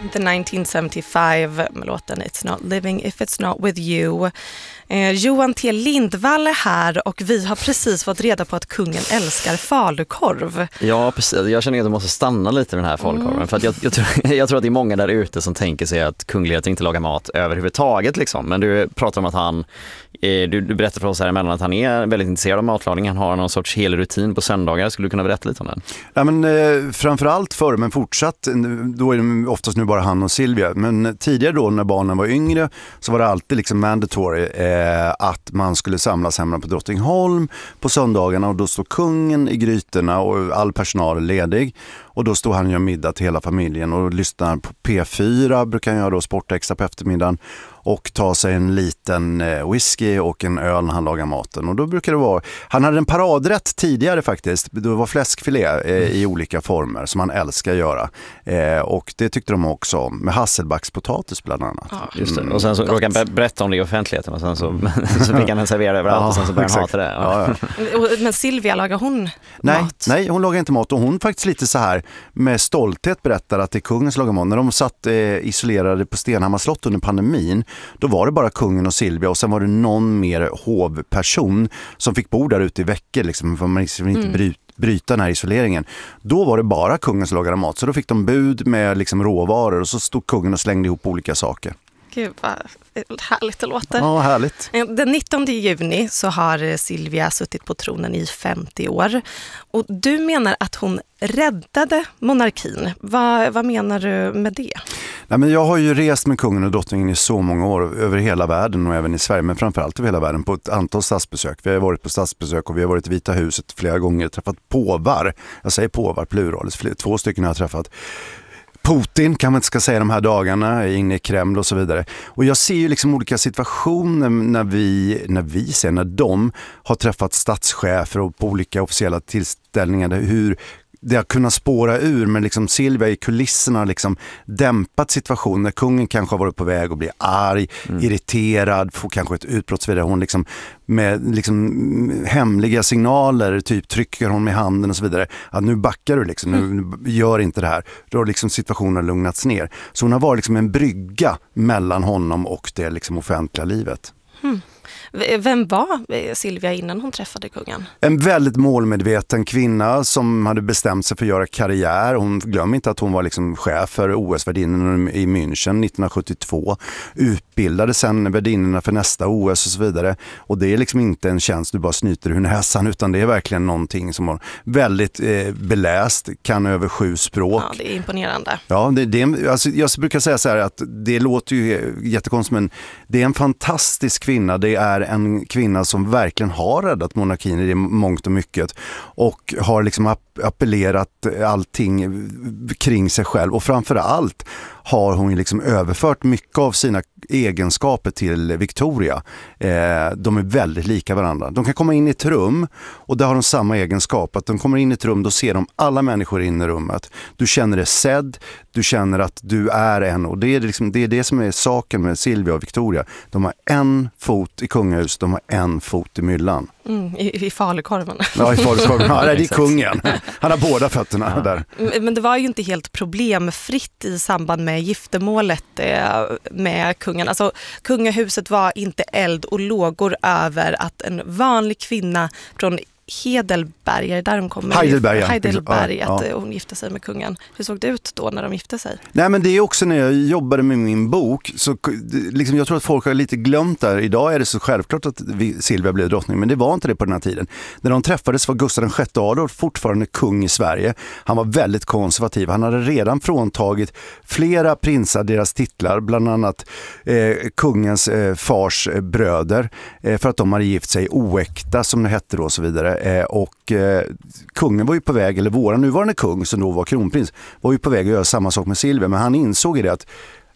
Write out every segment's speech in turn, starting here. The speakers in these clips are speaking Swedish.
The 1975 med låten It's Not Living If It's Not With You. Johan T. Lindvall är här och vi har precis fått reda på att kungen älskar falukorv. Ja, precis. Jag känner att du måste stanna lite med den här falukorven. För att jag tror att det är många där ute som tänker sig att kungligheter inte lagar mat överhuvudtaget. Liksom. Men du pratar om att han, du berättar för oss här emellan att han är väldigt intresserad av matlagning. Han har någon sorts hel rutin på söndagar. Skulle du kunna berätta lite om den? Ja, men framförallt förr, men fortsatt, då är det oftast nu bara han och Silvia. Men tidigare då när barnen var yngre så var det alltid liksom mandatory att man skulle samlas hemma på Drottningholm på söndagarna, och då står kungen i grytorna och all personal är ledig. Och då står han och gör middag till hela familjen och lyssnar på P4, brukar han göra då, Sportextra på eftermiddagen, och ta sig en liten whisky och en öl när han lagar maten. Och då brukar det vara, han hade en paradrätt tidigare faktiskt, det var fläskfilé i olika former som han älskar göra. Och det tyckte de också om, med hasselbackspotatis bland annat. Just det. Och sen så råkade han berätta om det i offentligheten och sen så fick han servera överallt och sen så började han hata det. Ja. Men Silvia, lagar hon mat? Nej, hon lagar inte mat, och hon faktiskt lite så här med stolthet berättar att det är kungen som lagar mat. När de satt isolerade på Stenhammars slott under pandemin, då var det bara kungen och Silvia, och sen var det någon mer hovperson som fick bo där ute i veckor liksom, för man liksom inte bryta den här isoleringen. Då var det bara kungen som lagade mat, så då fick de bud med liksom råvaror, och så stod kungen och slängde ihop olika saker. Gud vad härligt det låter. Ja, härligt. Den 19 juni så har Silvia suttit på tronen i 50 år. Och du menar att hon räddade monarkin. Vad menar du med det? Nej, men jag har ju rest med kungen och drottningen i så många år över hela världen och även i Sverige, men framförallt över hela världen på ett antal statsbesök. Vi har varit på statsbesök och vi har varit i Vita huset flera gånger, träffat påvar. Jag säger påvar plural, 2 stycken har jag träffat. Putin kan man inte ska säga de här dagarna, inne i Kreml och så vidare. Och jag ser ju liksom olika situationer när de har träffat statschefer och på olika officiella tillställningar, hur det har kunnat spåra ur, men liksom Silvia i kulisserna har liksom dämpat situationen när kungen kanske har varit på väg att bli arg, irriterad, får kanske ett utbrott så vidare. Hon liksom med liksom hemliga signaler, typ trycker hon med handen och så vidare, att nu backar du liksom, nu gör inte det här. Då har liksom situationen lugnats ner. Så hon har varit liksom en brygga mellan honom och det liksom offentliga livet. Vem var Silvia innan hon träffade kungen? En väldigt målmedveten kvinna som hade bestämt sig för att göra karriär. Hon glömmer inte att hon var liksom chef för OS-värdinnorna i München 1972. Utbildade sen värdinnorna för nästa OS och så vidare. Och det är liksom inte en tjänst du bara snyter ur näsan, utan det är verkligen någonting som var väldigt beläst, kan över 7 språk. Ja, det är imponerande. Ja, alltså, jag brukar säga så här att det låter ju jättekonstigt, men det är en fantastisk kvinna. Det är en kvinna som verkligen har räddat monarkin i det mångt och mycket, och har liksom appellerat allting kring sig själv, och framförallt har hon liksom överfört mycket av sina egenskaper till Victoria. De är väldigt lika varandra. De kan komma in i ett rum och där har de samma egenskap. Att de kommer in i ett rum, då ser de alla människor in i rummet. Du känner dig sedd, du känner att du är en, och det är det som är saken med Silvia och Victoria. De har en fot i kungahuset, de har en fot i myllan. I falukorven. Ja, i falukorven. Ja, det är kungen. Han har båda fötterna där. Men det var ju inte helt problemfritt i samband med giftermålet med kungen. Alltså, kungahuset var inte eld och lågor över att en vanlig kvinna från Heidelberg, där de kommer. Heidelberg, att hon gifte sig med kungen. Hur såg det ut då när de gifte sig? Nej, men det är också när jag jobbade med min bok, så liksom, jag tror att folk har lite glömt där. Idag är det så självklart att Silvia blev drottning, men det var inte det på den här tiden. När de träffades var Gustav VI Adolf fortfarande kung i Sverige. Han var väldigt konservativ. Han hade redan fråntagit flera prinsar deras titlar, bland annat kungens fars bröder, för att de hade gift sig oäkta, som det hette då, och så vidare. Och kungen var ju på väg, eller våra nuvarande kung som då var kronprins, var ju på väg att göra samma sak med Silvia, men han insåg det att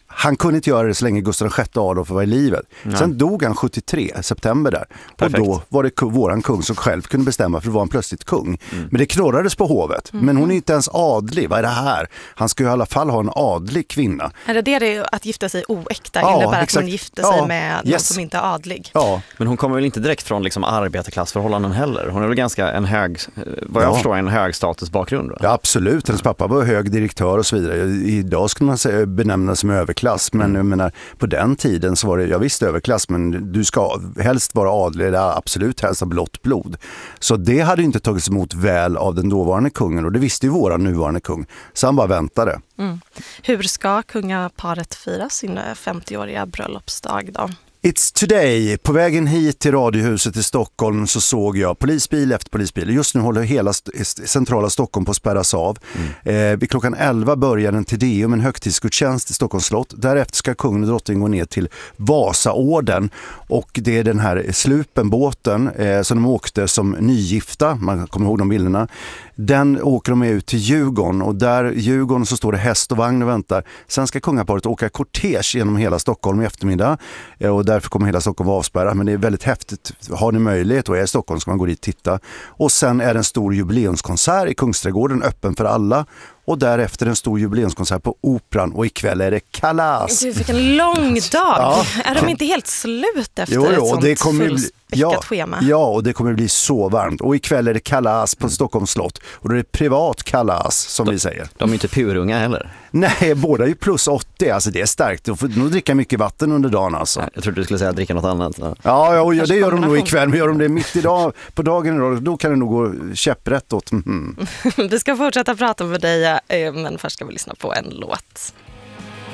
han kunde inte göra det så länge Gustav VI Adolf var i livet. Ja. Sen dog han 73, september där. Perfekt. Och då var det våran kung som själv kunde bestämma, för då var han plötsligt kung. Men det knorrades på hovet. Men hon är inte ens adlig. Vad är det här? Han ska ju i alla fall ha en adlig kvinna. Är det att gifta sig oäkta? Ja, innebär exakt. att man gifter sig Ja, med någon som inte är adlig? Ja. Men hon kommer väl inte direkt från liksom arbetarklassförhållanden heller? Hon är väl ganska en hög, vad jag förstår, en hög statusbakgrund? Va? Ja, absolut. Hennes pappa var hög direktör och så vidare. Idag skulle man säga, benämna som överklass. Men jag menar, på den tiden så var det, jag visste överklass, men du ska helst vara adlig, eller absolut helst ha blått blod. Så det hade ju inte tagits emot väl av den dåvarande kungen, och det visste ju våra nuvarande kung. Så han bara väntade. Hur ska kungaparet fira sin 50-åriga bröllopsdag då? It's today. På vägen hit till Radiohuset i Stockholm så såg jag polisbil efter polisbil. Just nu håller hela centrala Stockholm på att spärras av. Vid klockan 11 börjar en Tedeum, en högtidsgudstjänst i Stockholms slott. Därefter ska kungen och drottningen gå ner till Vasaorden. Och det är den här slupen, båten som de åkte som nygifta. Man kommer ihåg de bilderna. Den åker de ut till Djurgården, och där Djurgården så står det häst och vagn och väntar. Sen ska kungaparet åka kortege genom hela Stockholm i eftermiddag, och därför kommer hela Stockholm vara avspärrad. Men det är väldigt häftigt. Har ni möjlighet och är i Stockholm ska man gå dit och titta. Och sen är det en stor jubileumskonsert i Kungsträdgården, öppen för alla. Och därefter en stor jubileumskonsert på Operan, och ikväll är det kalas. Du fick en lång dag. Är de inte helt slut efter ett sånt det kommer fullspäckat schema? Ja, och det kommer bli så varmt. Och ikväll är det kalas på Stockholms slott. Och då är det privat kalas, som vi säger. De är inte purunga heller. Nej, båda är ju plus 80. Alltså det är starkt. Du får nog dricka mycket vatten under dagen alltså. Jag trodde du skulle säga dricka något annat. Ja, det gör de nog ikväll. Men gör de det mitt idag, på dagen idag, då kan det nog gå käpprätt åt. Vi ska fortsätta prata med dig, men först ska vi lyssna på en låt.